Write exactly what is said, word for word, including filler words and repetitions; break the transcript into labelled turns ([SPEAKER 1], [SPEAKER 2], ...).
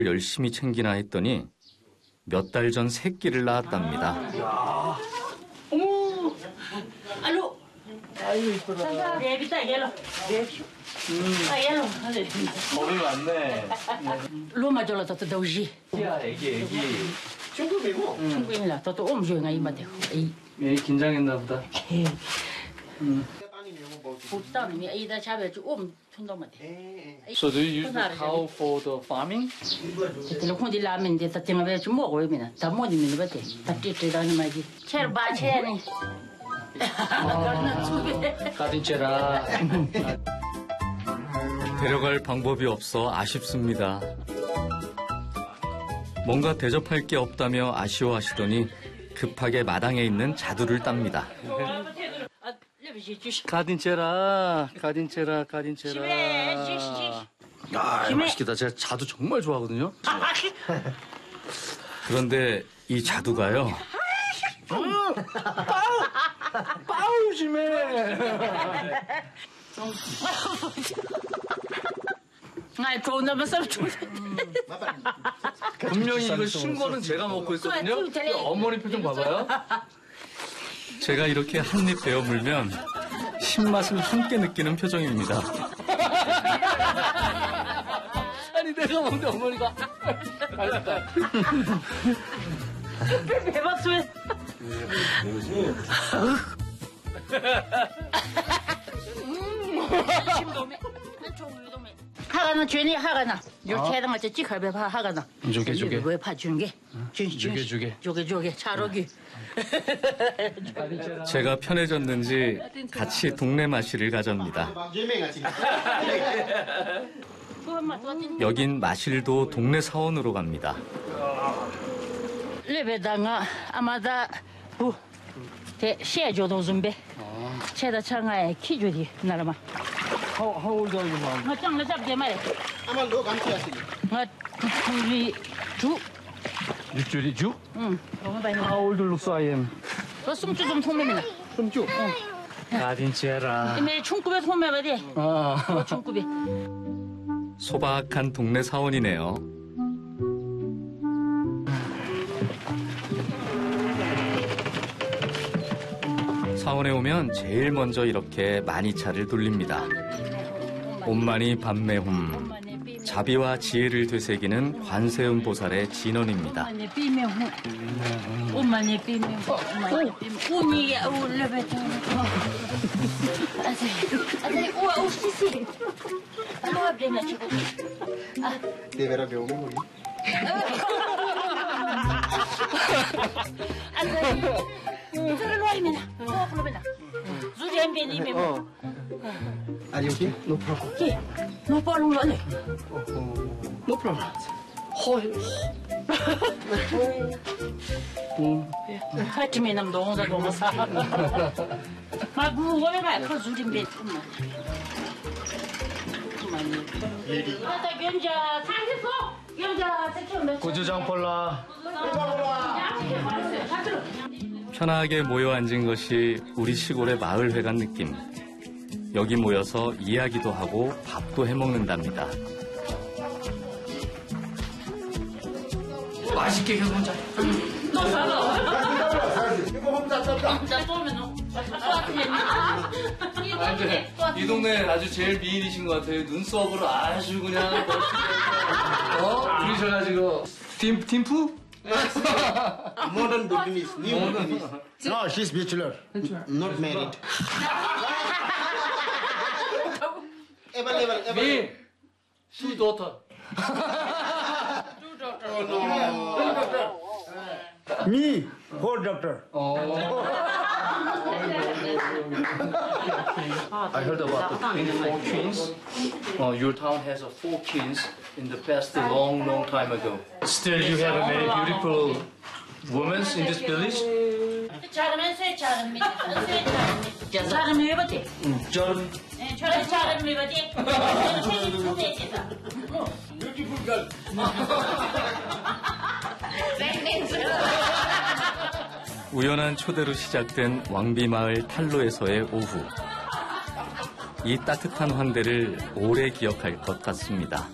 [SPEAKER 1] 열심히 챙기나 했더니 몇 달 전 새끼를 낳았답니다.
[SPEAKER 2] 어머, 알로.
[SPEAKER 3] 아유 이쁘다.
[SPEAKER 2] 베비다 옐로. 베비. 아 옐로.
[SPEAKER 3] 겁이 많네.
[SPEAKER 2] 로마 졸라서 또 도지.
[SPEAKER 3] 야 애기 애기.
[SPEAKER 4] 중국이고.
[SPEAKER 2] 중국인이라 또 엄조인가 이마대. 이.
[SPEAKER 3] 얘 긴장했나 보다. 음.
[SPEAKER 2] 부담이 이다 잡에 좀 촌도마대.
[SPEAKER 3] So do you use the cow for the farming?
[SPEAKER 2] 또 혼디 라면 데다 땡아베 좀 먹어요 미나. 다 못이면 버대. 다 띠띠다는 말이. 체르 바체니.
[SPEAKER 3] 가딘체라.
[SPEAKER 1] 데려갈 방법이 없어 아쉽습니다. 뭔가 대접할 게 없다며 아쉬워하시더니 급하게 마당에 있는 자두를 땁니다.
[SPEAKER 3] 가딘체라, 가딘체라, 가딘체라. 아, 맛있겠다. 제가 자두 정말 좋아하거든요.
[SPEAKER 1] 그런데 이 자두가요.
[SPEAKER 3] 빠우 심해.
[SPEAKER 2] 아, 좋은 놈은 썰 좋은.
[SPEAKER 3] 분명히 이거 신 거는 제가 먹고 있거든요. 어머니 표정 봐봐요.
[SPEAKER 1] 제가 이렇게 한 입 베어 물면 신맛을 함께 느끼는 표정입니다.
[SPEAKER 3] 아니 내가 먹는데 어머니가 맛있다.
[SPEAKER 2] 배박수에. 하가나 죄니 하가나 요 채당 같이 찍어배 봐 하가나
[SPEAKER 3] 조개 조개
[SPEAKER 2] 왜 파준 게
[SPEAKER 3] 조개 조개
[SPEAKER 2] 조개 조개 차로기
[SPEAKER 1] 제가 편해졌는지 같이 동네 마실을 가접니다. 여긴 마실도 동네 사원으로 갑니다.
[SPEAKER 2] 레베다가 아마다 부 대 시에줘도 준비 채다 창아에 키주디 나라마
[SPEAKER 3] How, how old are you, mom?
[SPEAKER 2] 나 짱나 잡게 말해
[SPEAKER 4] 아마 너 감시하시니.
[SPEAKER 2] 나 우리 주
[SPEAKER 3] 육줄이 주?
[SPEAKER 2] 응 너무 많이
[SPEAKER 3] How old looks I am?
[SPEAKER 2] 너 숨주 좀 소매미나
[SPEAKER 3] 숨주? 가딘체라.
[SPEAKER 2] 매일 총급에 소매봐 돼
[SPEAKER 3] 아.
[SPEAKER 2] 총급에
[SPEAKER 1] 소박한 동네 사원이네요. 사원에 오면 제일 먼저 이렇게 많이차를 돌립니다. 온만이 밤매홈, 자비와 지혜를 되새기는 관세음 보살의 진언입니다.
[SPEAKER 2] 엄마네 비매홈 엄마네 비매홈 엄마네 비매홈 오니야 올레베타 아세 아세 우와 우시시 뭐 되나 지금
[SPEAKER 4] Deverá ver algum ruim.
[SPEAKER 2] 들어 와이면아 어 그러면아 주잼베니 메모
[SPEAKER 4] Are you okay? No problem.
[SPEAKER 2] 키 너 빨리 와네
[SPEAKER 4] No problem.
[SPEAKER 2] 하트미 남 동자 동사 마 무거워 봐 커주림베 엄마 엄마니 나 견자 상세소 견자 세켜
[SPEAKER 3] 고추장 폴라.
[SPEAKER 1] 편하게 모여 앉은 것이 우리 시골의 마을회관 느낌. 여기 모여서 이야기도 하고 밥도 해먹는답니다.
[SPEAKER 3] 맛있게 해먹자.
[SPEAKER 2] 너 살아
[SPEAKER 4] 이거 혼자 떴다.
[SPEAKER 2] 나 쏘면 너
[SPEAKER 3] 이 동네 아주 제일 미인이신 것 같아요. 눈썹으로 아주 그냥 멋지게 어? 그러셔가지고 팀, 팀프?
[SPEAKER 4] Modern Buddhist, new Buddhist. No, she's bachelor, not married. Ever, ever, ever.
[SPEAKER 3] 미! 수 도터.
[SPEAKER 4] Me, whole doctor.
[SPEAKER 3] I heard about the twin four twins. Uh, your town has a four twins in the past a long, long time ago. Still, you have a very beautiful women in this village.
[SPEAKER 2] 잘하면 쇠 잘합니다. 쇠 잘합니다. 잘하면 왜 버티?
[SPEAKER 3] 좀
[SPEAKER 2] 네, 저런 잘하면 왜 버티? 저는 책임 좀 내겠다.
[SPEAKER 4] Beautiful girl.
[SPEAKER 1] 우연한 초대로 시작된 왕비마을 탈로에서의 오후. 이 따뜻한 환대를 오래 기억할 것 같습니다.